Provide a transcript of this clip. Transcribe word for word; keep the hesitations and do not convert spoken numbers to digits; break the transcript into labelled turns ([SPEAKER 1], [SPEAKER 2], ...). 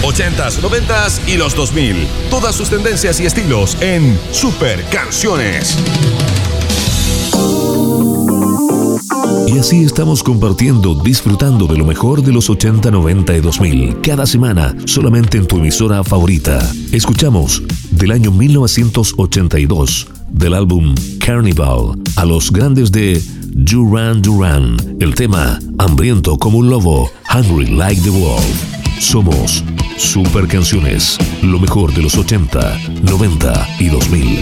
[SPEAKER 1] ochentas, noventas y los dos mil. Todas sus tendencias y estilos en Super Canciones.
[SPEAKER 2] Y así estamos compartiendo, disfrutando de lo mejor de los ochenta, noventa y dos mil. Cada semana, solamente en tu emisora favorita. Escuchamos del año mil novecientos ochenta y dos, del álbum Carnival, a los grandes de Duran Duran. El tema Hambriento como un lobo, Hungry Like the Wolf. Somos Super Canciones, lo mejor de los ochenta, noventa y dos mil.